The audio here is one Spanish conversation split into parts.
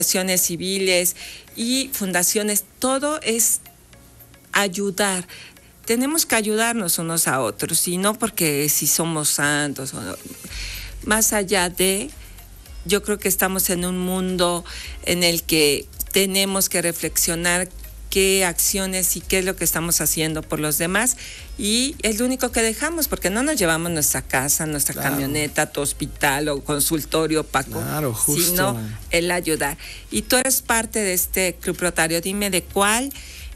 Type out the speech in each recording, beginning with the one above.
asociaciones civiles y fundaciones, todo es ayudar. Tenemos que ayudarnos unos a otros, y no porque si somos santos o no. Más allá de, yo creo que estamos en un mundo en el que tenemos que reflexionar qué acciones y qué es lo que estamos haciendo por los demás, y es lo único que dejamos, porque no nos llevamos nuestra casa, nuestra camioneta, tu hospital o consultorio, Paco, sino el ayudar. Y tú eres parte de este Club Rotario, dime de cuál,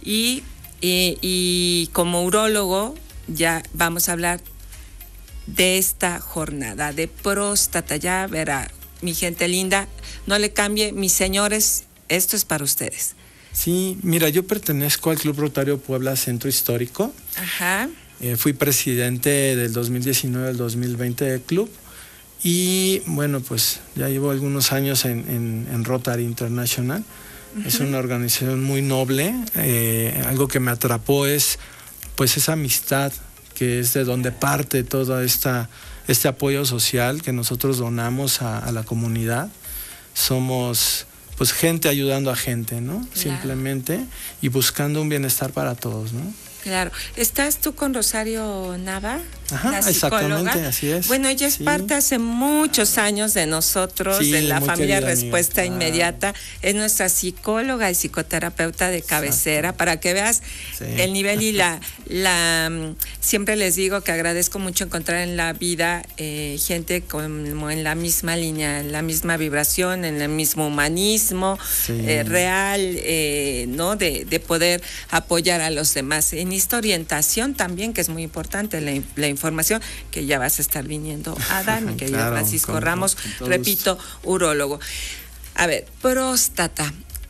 y como urólogo ya vamos a hablar de esta jornada de próstata. Ya verá, mi gente linda, no le cambie, mis señores, esto es para ustedes. Sí, mira, yo pertenezco al Club Rotario Puebla Centro Histórico. Ajá. Fui presidente del 2019 al 2020 del club, y bueno, pues ya llevo algunos años en Rotary International. Uh-huh. Es una organización muy noble. Algo que me atrapó es pues esa amistad, que es de donde parte todo este apoyo social que nosotros donamos a la comunidad. Somos pues gente ayudando a gente, ¿no? Claro. Simplemente, y buscando un bienestar para todos, ¿no? Claro. ¿Estás tú con Rosario Nava? Ajá, exactamente, así es. Bueno, ella es parte hace muchos años de nosotros, de la familia Respuesta Inmediata. Es nuestra psicóloga y psicoterapeuta de cabecera, para que veas el nivel y siempre les digo que agradezco mucho encontrar en la vida gente como en la misma línea, en la misma vibración, en el mismo humanismo real, ¿no? De poder apoyar a los demás. En esta orientación también, que es muy importante, la información, que ya vas a estar viniendo a dar, mi querido Francisco Ramos, repito, urólogo. A ver, próstata.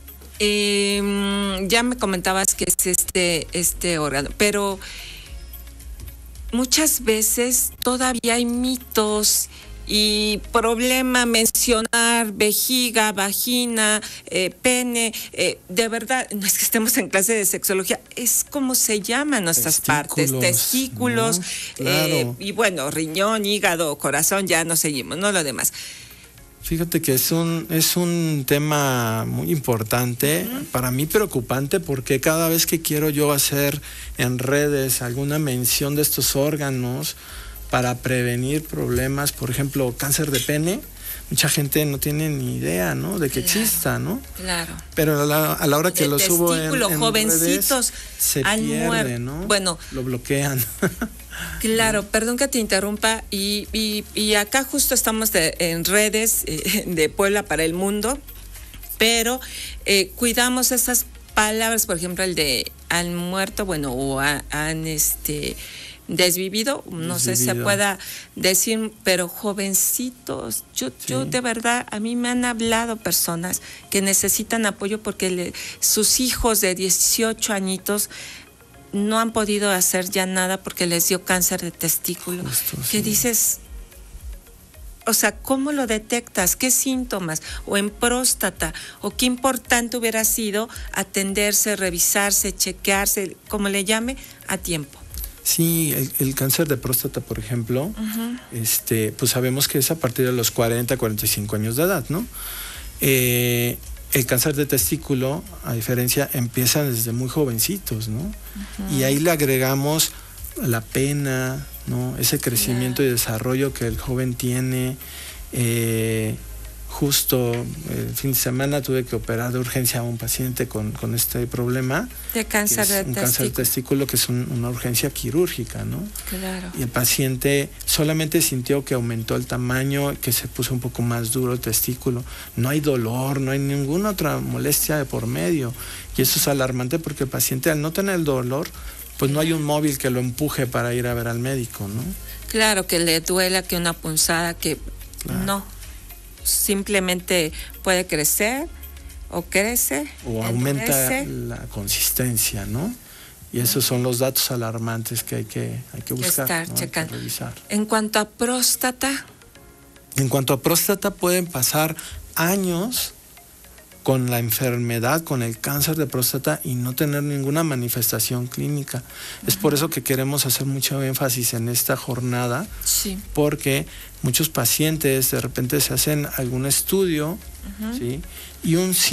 Ya me comentabas que es este órgano, pero muchas veces todavía hay mitos y problema mencionar vejiga, vagina, pene. De verdad, no es que estemos en clase de sexología, es como se llaman nuestras partes, testículos, ¿no? Claro. Y bueno, riñón, hígado, corazón, ya no seguimos, no lo demás. Fíjate que es un tema muy importante, para mí preocupante, porque cada vez que quiero yo hacer en redes alguna mención de estos órganos para prevenir problemas, por ejemplo, cáncer de pene, mucha gente no tiene ni idea, ¿no?, de que exista, ¿no? Claro. Pero a la hora que lo subo en jovencitos redes, se pierde, ¿no? Bueno, lo bloquean. Claro, perdón que te interrumpa, y acá justo estamos en redes de Puebla para el mundo, pero cuidamos esas palabras, por ejemplo, el de han muerto, bueno, o han desvivido, no sé si se pueda decir, pero jovencitos, yo de verdad, a mí me han hablado personas que necesitan apoyo porque sus hijos de 18 añitos no han podido hacer ya nada porque les dio cáncer de testículo. ¿Qué dices? O sea, ¿cómo lo detectas? ¿Qué síntomas? O en próstata, o qué importante hubiera sido atenderse, revisarse, chequearse, como le llame, a tiempo. Sí, el cáncer de próstata, por ejemplo, pues sabemos que es a partir de los 40, 45 años de edad, ¿no? El cáncer de testículo, a diferencia, empieza desde muy jovencitos, ¿no? Y ahí le agregamos la pena, ¿no? Ese crecimiento y desarrollo que el joven tiene. Justo el fin de semana tuve que operar de urgencia a un paciente con este problema. De cáncer de testículo. Cáncer de testículo, que es una urgencia quirúrgica, ¿no? Claro. Y el paciente solamente sintió que aumentó el tamaño, que se puso un poco más duro el testículo. No hay dolor, no hay ninguna otra molestia de por medio. Y eso es alarmante porque el paciente, al no tener el dolor, pues no hay un móvil que lo empuje para ir a ver al médico, ¿no? Claro, que le duela, que una punzada, que no. Simplemente puede crecer o crece o aumenta la consistencia, ¿no? Y esos son los datos alarmantes que hay que buscar, estar, ¿no? checando. Hay que revisar. En cuanto a próstata pueden pasar años con la enfermedad, con el cáncer de próstata, y no tener ninguna manifestación clínica. Es por eso que queremos hacer mucho énfasis en esta jornada, porque muchos pacientes de repente se hacen algún estudio, ¿sí? Y un